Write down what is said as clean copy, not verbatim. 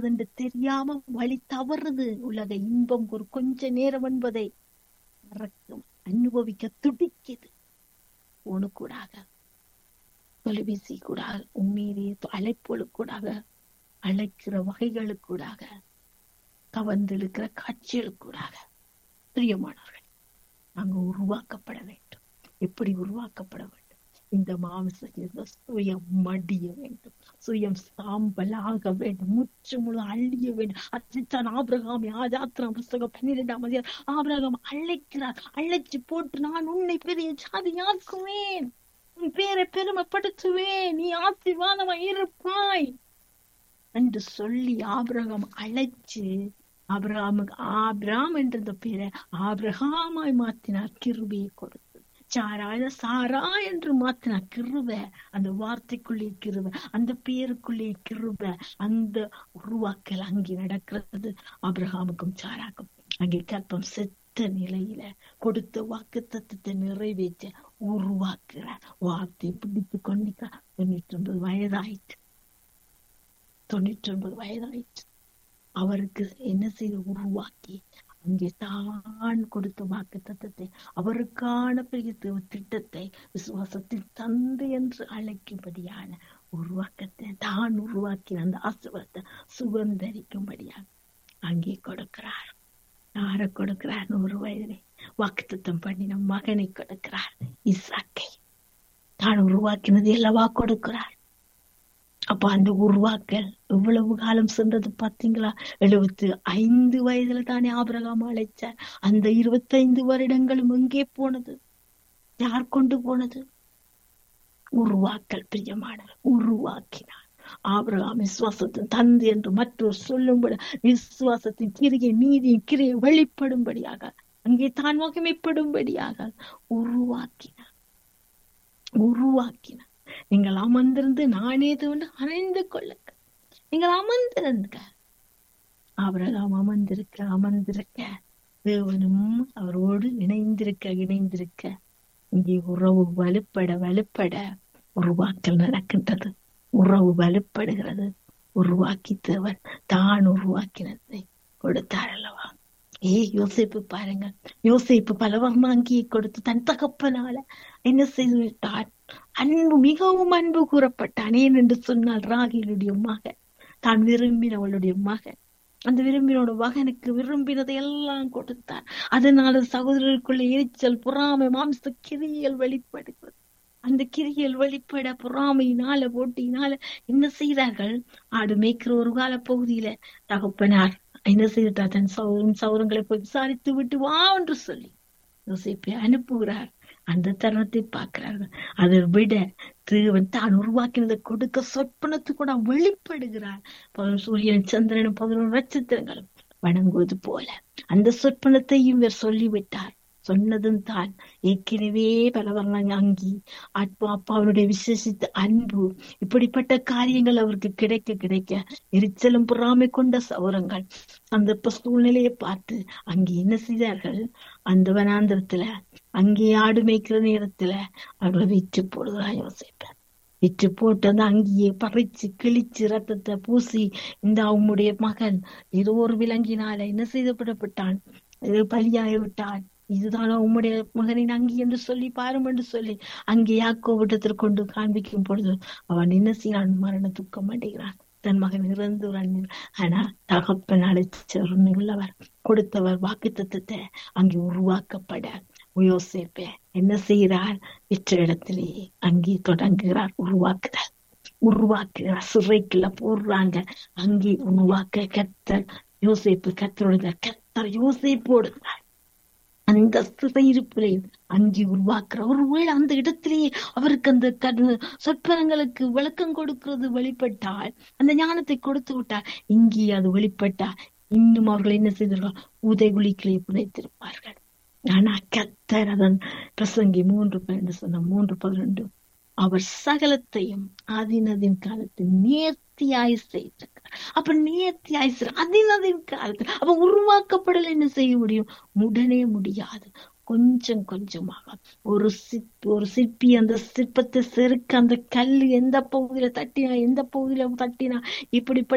என்று தெரியாம வழி தவறுது. உலக இன்பம் ஒரு கொஞ்ச நேரம் என்பதை மறக்கும் அனுபவிக்க துடிக்குது. போனுக்கூடாக, தொலைபேசி கூடாக, உண்மையிலேயே அழைப்புகளுக்கூடாக, அழைக்கிற வகைகளுக்கூடாக, கவர்ந்தெழுக்கிற காட்சிகளுக்கூடாக பிரியமானவர்கள் நாங்க உருவாக்கப்பட வேண்டும். எப்படி உருவாக்கப்பட வேண்டும்? இந்த மாமிச சுயம் மடிய வேண்டும், சுயம் சாம்பலாக வேண்டும், முற்று முழு அழிய வேண்டும். அதுதான் ஆபிரகாம் யாத்திராம் புஸ்தகம் 12ஆம் அதிகாரம் ஆபிரகாம் அழைக்கிறார். அழைச்சு போட்டு, நான் உன்னை பெரிய ஜாதியாக்குவேன், உன் பேரை பெருமைப்படுத்துவேன், நீ ஆசீர்வாதமா இருப்பாய் என்று சொல்லி ஆபிரகாம் அழைச்சு, ஆபிரகாமுக்கு ஆபிராம் என்ற பேரை ஆபிரகாமாய் மாத்தினார். கிருபையை கொடுத்து சாராய சாரா என்று மாத்தினார். கிருபை, அந்த வார்த்தைக்குள்ளே கிருபை, அந்த பேருக்குள்ளே கிருபை, அந்த உருவாக்கல் அங்கே நடக்கிறது. ஆபிரகாமுக்கும் சாராக்கும் அங்கே கற்பம் செத்த நிலையில கொடுத்த வாக்கு தத்துவத்தை நிறைவேற்ற உருவாக்குற வார்த்தையை பிடித்து கொண்டிருக்கிறார். 99 வயதாயிற்று. 99 வயதாயிற்று. அவருக்கு என்ன செய்து உருவாக்கி அங்கே தான் கொடுத்த வாக்கு தத்தத்தை, அவருக்கான பெரிய திட்டத்தை விசுவாசத்தின் தந்தை என்று அழைக்கும்படியான உருவாக்கத்தை தான் உருவாக்கி அந்த ஆசீர்வாதத்தை சுகந்தரிக்கும்படியாக அங்கே கொடுக்கிறார். யாரை கொடுக்கிறார்? 100 வயதிலே வாக்குத்தத்தம் பண்ணின மகனை கொடுக்கிறார், ஈசாக்கை. தான் உருவாக்கினது அல்லவா கொடுக்கிறார். அப்ப அந்த உருவாக்கல் எவ்வளவு காலம் சென்றது பாத்தீங்களா? 75 வயதுல தானே ஆபிரகாம் அழைச்சார். அந்த 25 வருடங்களும் எங்கே போனது? யார் கொண்டு போனது? உருவாக்கல். பிரியமானவர் உருவாக்கினார். ஆபிரகாம் விசுவாசத்தின் தந்தை என்று மற்றொரு சொல்லும்படி, விசுவாசத்தின் கிரியை நீதியின் கிரியை வெளிப்படும்படியாக, அங்கே தான் மகிமைப்படும்படியாக உருவாக்கினார். உருவாக்கினார். நீங்கள் அமர்ந்திருந்து நானே என்று அறிந்து கொள்ளுங்க. நீங்கள் அமர்ந்திருங்க. ஆபிரகாம் அமர்ந்திருக்க தேவனும் அவரோடு இணைந்திருக்க இங்கே உறவு வலுப்பட உருவாக்கல் நடக்கின்றது. உறவு வலுப்படுகிறது. உருவாக்கி தேவன் தான் உருவாக்கினதை கொடுத்தார் அல்லவா? யோசேப்பு பாருங்க, யோசேப்பு பலவர்ணாங்கியை கொடுத்து தன் தகப்பனால என்ன செய்து விட்டார்? அன்பு, மிகவும் அன்பு கூறப்பட்டான். ஏன் என்று சொன்னால் ராகேலுடைய மகன், தான் விரும்பினவளுடைய மகன். அந்த விரும்பினோட மகனுக்கு விரும்பினதை எல்லாம் கொடுத்தார். அதனால சகோதரருக்குள்ள எரிச்சல், பொறாமை, மாம்ச கிரியல் வெளிப்படுகிறது. அந்த கிரியல் வெளிப்பட பொறாமையினால போட்டியினால என்ன செய்தார்கள்? ஆடு மேய்க்கிற ஒரு கால பகுதியில தகப்பனார் என்ன செய்தார்? தன் சௌரங்களை போய் விசாரித்து விட்டு வா என்று சொல்லி யோசேப்பை அனுப்புகிறார். அந்த தருணத்தை பார்க்கிறார்கள். அதை விட தேவன் தான் உருவாக்கினதை கொடுக்க சொற்பனத்து கூட வெளிப்படுகிறார். சூரியன் சந்திரனும் 11 நட்சத்திரங்களும் வணங்குவது போல அந்த சொற்பனத்தையும் இவர் சொல்லிவிட்டார். சொன்னதும் தான் ஏற்கனவே பலவர்ணங்க அங்கி அப்பாவுடைய விசேஷித்த அன்பு, இப்படிப்பட்ட காரியங்கள் அவருக்கு கிடைக்க எரிச்சலும் பொறாமை கொண்ட சௌரங்கள் அந்த சூழ்நிலையை பார்த்து அங்கே என்ன செய்தார்கள்? அந்த வனாந்திரத்துல அங்கே ஆடு மேய்க்கிற நேரத்துல அவர்களை விற்று போடுகிறார் யோசிப்பார். விற்று போட்டு அந்த அங்கேயே பறிச்சு கிழிச்சு ரத்தத்தை பூசி, இந்த அவங்களுடைய மகன் ஏதோ ஒரு விலங்கினால என்ன செய்யப்படப்பட்டான், பலியாகி விட்டான். இதுதானோ உம்முடைய மகனின் அங்கி என்று சொல்லி பாரும் என்று சொல்லி அங்கே யாக்கோபிடத்தில் கொண்டு காண்பிக்கும் பொழுது அவன் என்ன செய்யறான்? மரண துக்கம் அடைகிறான். தன் மகன் இறந்து. ஆனா தகப்பன் அழைச்சவர் உள்ளவர், கொடுத்தவர் வாக்கு தத்தத்தை அங்கே உருவாக்கப்பட யோசேப்பே என்ன செய்கிறார்? விற்ற இடத்திலேயே அங்கே தொடங்குகிறார் உருவாக்குகிறார். சிறைக்குள்ள போடுறாங்க. அங்கே உருவாக்க கர்த்தர் யோசேப்பு கர்த்தர் யோசேப்போடு அந்த சிறையிருப்பிலையும் அங்கே உருவாக்குற. ஒருவேளை அந்த இடத்திலேயே அவருக்கு அந்த சொற்பனங்களுக்கு விளக்கம் கொடுக்கிறது வெளிப்பட்டால், அந்த ஞானத்தை கொடுத்து விட்டார், இங்கே அது வெளிப்பட்டால் இன்னும் அவர்கள் என்ன செய்தார்கள்? உதைகுலிகளை புதைத்திருப்பார்கள். ஆனா கர்த்தர் அதன் பிரசங்கி 3:12 சொன்ன 3:12 அவர் சகலத்தையும் அதினதின் காலத்தில் நேர்த்தியாய் செய்திருக்கிறார். அப்ப நேர்த்தியாய் அதினதின் காலத்தில் அப்ப உருவாக்கப்படல என்ன செய்ய முடியும்? உடனே முடியாது. கொஞ்சம் கொஞ்சமாக ஒரு சிற்பி அந்த சிற்பத்தை செருக்க அந்த கல்லு எந்த பகுதியில தட்டினா இப்படிப்பட்ட